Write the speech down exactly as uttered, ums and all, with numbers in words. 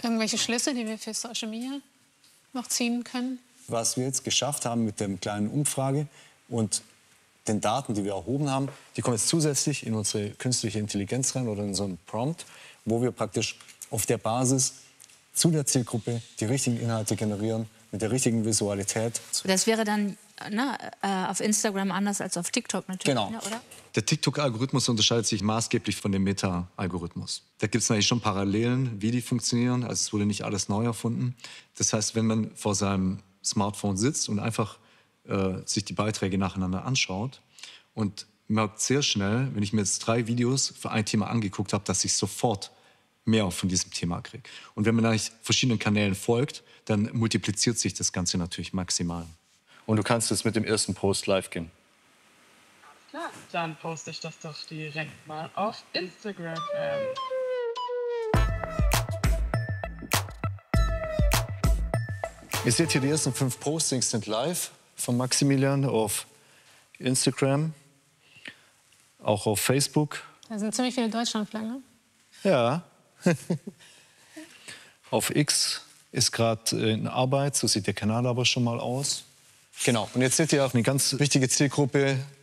Irgendwelche Schlüsse, die wir für Social Media noch ziehen können? Was wir jetzt geschafft haben mit der kleinen Umfrage und den Daten, die wir erhoben haben, die kommen jetzt zusätzlich in unsere künstliche Intelligenz rein oder in so einen Prompt, wo wir praktisch auf der Basis zu der Zielgruppe die richtigen Inhalte generieren, mit der richtigen Visualität. Das wäre dann na, äh, auf Instagram anders als auf TikTok natürlich, Genau. ne, oder? Der TikTok-Algorithmus unterscheidet sich maßgeblich von dem Meta-Algorithmus. Da gibt es natürlich schon Parallelen, wie die funktionieren. Also es wurde nicht alles neu erfunden. Das heißt, wenn man vor seinem Smartphone sitzt und einfach äh, sich die Beiträge nacheinander anschaut und merkt sehr schnell, wenn ich mir jetzt drei Videos für ein Thema angeguckt habe, dass ich sofort mehr von diesem Thema kriege. Und wenn man eigentlich verschiedenen Kanälen folgt, dann multipliziert sich das Ganze natürlich maximal. Und du kannst jetzt mit dem ersten Post live gehen. Klar, dann poste ich das doch direkt mal auf Instagram. Ihr seht hier, die ersten fünf Postings sind live von Maximilian auf Instagram, auch auf Facebook. Da sind ziemlich viele Deutschlandflaggen. Ja. Auf X ist gerade in Arbeit, so sieht der Kanal aber schon mal aus. Genau. Und jetzt seht ihr auch eine ganz wichtige Zielgruppe,